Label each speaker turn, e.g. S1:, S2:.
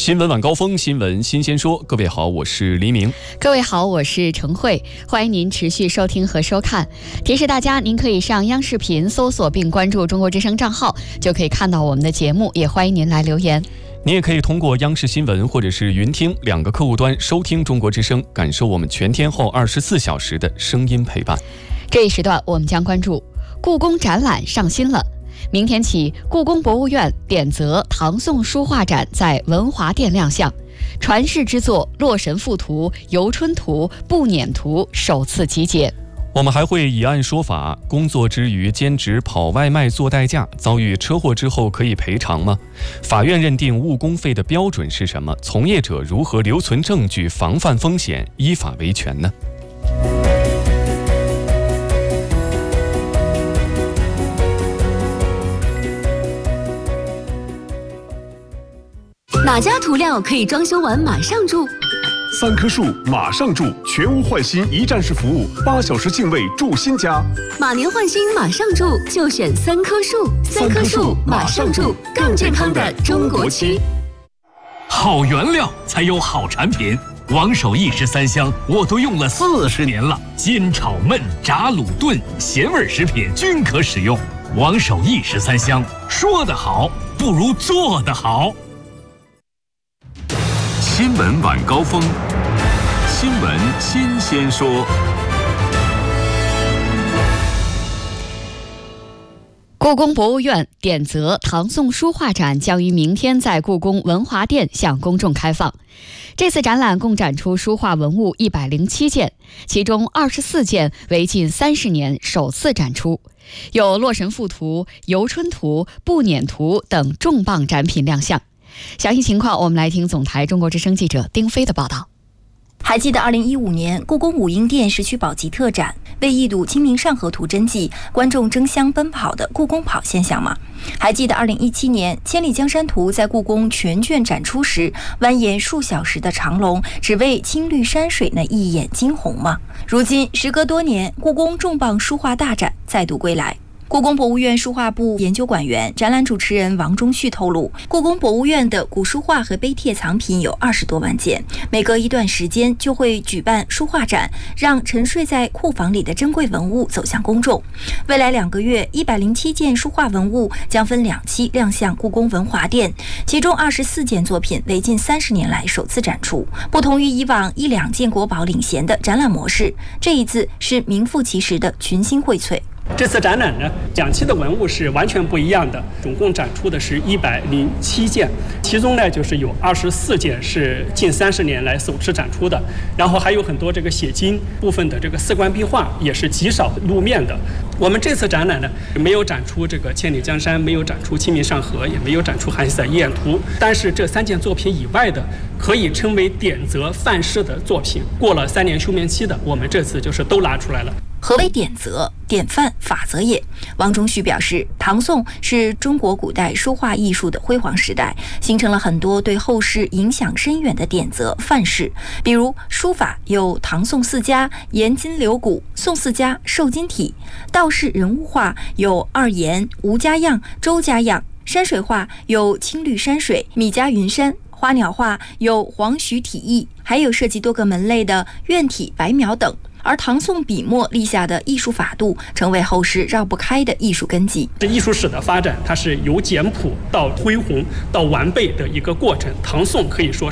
S1: 新闻晚高峰，新闻新鲜说。各位好，我是黎明。
S2: 各位好，我是程慧。欢迎您持续收听和收看。提示大家，您可以上央视频搜索并关注中国之声账号，就可以看到我们的节目。也欢迎您来留言。
S1: 你也可以通过央视新闻或者是云听两个客户端收听中国之声，感受我们全天候24小时的声音陪伴。
S2: 这一时段我们将关注故宫展览上新了。明天起，故宫博物院典则唐宋书画展在文华殿亮相，传世之作《洛神赋图》《游春图》《步辇图》首次集结。
S1: 我们还会以案说法，工作之余兼职跑外卖做代驾，遭遇车祸之后可以赔偿吗？法院认定误工费的标准是什么？从业者如何留存证据防范风险，依法维权呢？
S3: 哪家涂料可以装修完马上住
S4: ？3棵树马上住，全屋换新一站式服务，8小时净位住新家。
S3: 马年换新马上住，就选3棵树。3棵树马上住，更健康的中国区。
S5: 好原料才有好产品，王守义13香我都用了40年了，煎炒焖炸卤炖咸味食品均可使用。王守义13香，说得好不如做得好。
S6: 新闻晚高峰，新闻新鲜说。
S2: 故宫博物院典则唐宋书画展将于明天在故宫文华殿向公众开放。这次展览共展出书画文物107件，其中24件为近30年首次展出，有《洛神赋图》《游春图》《步辇图》等重磅展品亮相。详细情况，我们来听总台中国之声记者丁飞的报道。
S7: 还记得2015年故宫武英殿石渠宝笈特展为一睹《清明上河图》真迹，观众争相奔跑的故宫跑现象吗？还记得2017年《千里江山图》在故宫全卷展出时，蜿蜒数小时的长龙只为青绿山水那一眼惊鸿吗？如今时隔多年，故宫重磅书画大展再度归来。故宫博物院书画部研究馆员、展览主持人王忠旭透露，故宫博物院的古书画和碑帖藏品有20多万件，每隔一段时间就会举办书画展，让沉睡在库房里的珍贵文物走向公众。未来2个月，107件书画文物将分2期亮相故宫文华殿，其中24件作品为近30年来首次展出。不同于以往1-2件国宝领衔的展览模式，这一次是名副其实的群星荟萃。
S8: 这次展览呢，2期的文物是完全不一样的，总共展出的是107件，其中呢就是有24件是近30年来首次展出的，然后还有很多这个写经部分的这个4官壁画也是极少露面的。我们这次展览呢，没有展出这个千里江山，没有展出清明上河，也没有展出韩熙载夜宴图，但是这3件作品以外的，可以称为典则范式的作品，过了3年休眠期的，我们这次就是都拿出来了。
S7: 何为典则、典范、法则也？王忠旭表示，唐宋是中国古代书画艺术的辉煌时代，形成了很多对后世影响深远的典则范式。比如书法有唐宋4家颜金鎏骨，宋4家瘦金体；道士人物画有二颜、吴家样、周家样；山水画有青绿山水、米家云山；花鸟画有黄徐体意，还有涉及多个门类的院体、白描等。而唐宋笔墨立下的艺术法度，成为后世绕不开的艺术根基。
S8: 这艺术史的发展，它是由简朴到恢宏到完备的一个过程。唐宋可以说